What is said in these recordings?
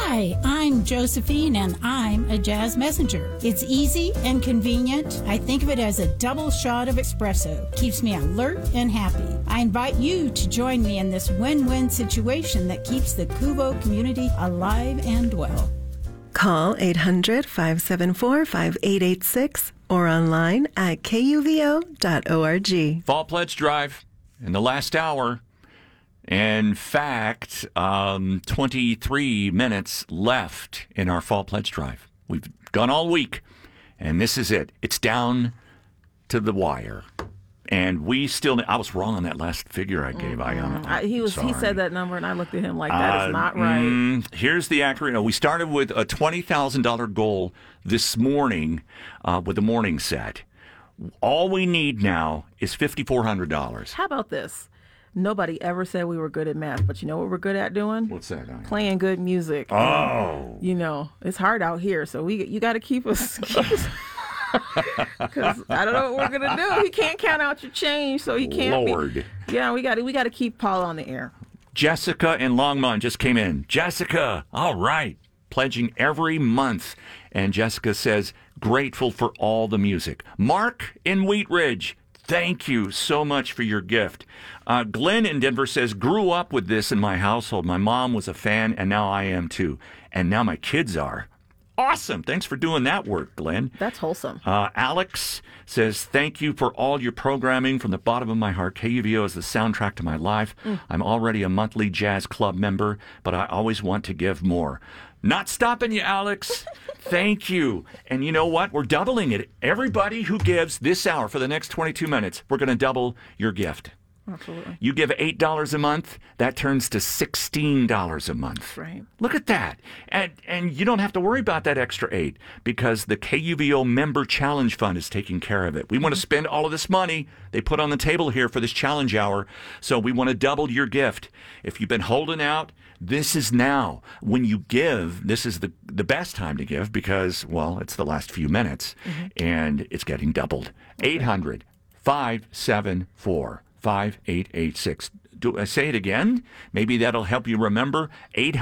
Hi, I'm Josephine, and I'm a jazz messenger. It's easy and convenient. I think of it as a double shot of espresso. Keeps me alert and happy. I invite you to join me in this win-win situation that keeps the Kuvo community alive and well. Call 800-574-5886 or online at kuvo.org. Fall Pledge Drive in the last hour. In fact, 23 minutes left in our Fall Pledge Drive. We've gone all week, and this is it. It's down to the wire. And we still... I was wrong on that last figure I gave, Ayanna. He said that number, and I looked at him like, that is not right. Here's the accurate... we started with a $20,000 goal this morning with the morning set. All we need now is $5,400. How about this? Nobody ever said we were good at math, but you know what we're good at doing? What's that? Ayanna? Playing good music. Oh. You know, it's hard out here, so you got to keep us... Because I don't know what we're gonna do. He can't count out your change, so he can't. Lord. Yeah, we got to keep Paul on the air. Jessica in Longmont just came in. Jessica, all right, pledging every month, and Jessica says grateful for all the music. Mark in Wheat Ridge, thank you so much for your gift. Glenn in Denver says grew up with this in my household. My mom was a fan, and now I am too, and now my kids are. Awesome. Thanks for doing that work, Glenn. That's wholesome. Alex says, thank you for all your programming from the bottom of my heart. KUVO is the soundtrack to my life. I'm already a monthly jazz club member, but I always want to give more. Not stopping you, Alex. Thank you. And you know what? We're doubling it. Everybody who gives this hour for the next 22 minutes, we're going to double your gift. Absolutely. You give $8 a month, that turns to $16 a month. Right. Look at that. And you don't have to worry about that extra $8 because the KUVO Member Challenge Fund is taking care of it. We want to spend all of this money they put on the table here for this challenge hour, so we want to double your gift. If you've been holding out, this is now. When you give, this is the best time to give because, well, it's the last few minutes, and it's getting doubled. 800-574-5886. Do I say it again? Maybe that'll help you remember.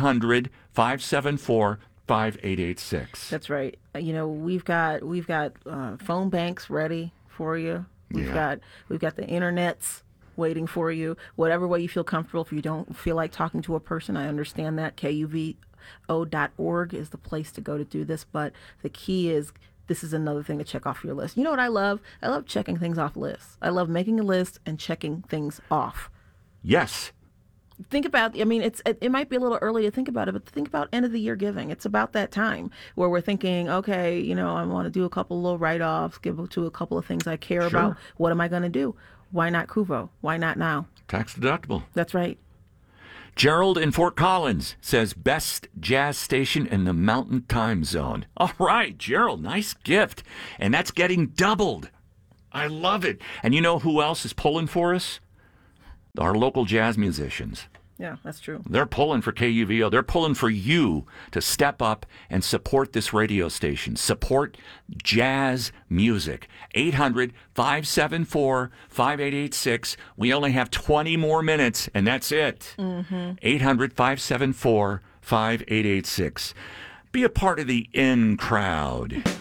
800-574-5886. That's right. You know, we've got phone banks ready for you. We've got the internets waiting for you. Whatever way you feel comfortable. If you don't feel like talking to a person, I understand that. KUVO.org is the place to go to do this. But the key is, this is another thing to check off your list. You know what I love? I love checking things off lists. I love making a list and checking things off. Yes. Think about, I mean, it might be a little early to think about it, but think about end of the year giving. It's about that time where we're thinking, okay, you know, I want to do a couple little write-offs, give to a couple of things I care about. What am I going to do? Why not Kuvo? Why not now? Tax deductible. That's right. Gerald in Fort Collins says, best jazz station in the Mountain Time Zone. All right, Gerald, nice gift. And that's getting doubled. I love it. And you know who else is pulling for us? Our local jazz musicians. Yeah, that's true. They're pulling for KUVO. They're pulling for you to step up and support this radio station. Support jazz music. 800-574-5886. We only have 20 more minutes, and that's it. 800-574-5886. Be a part of the in crowd.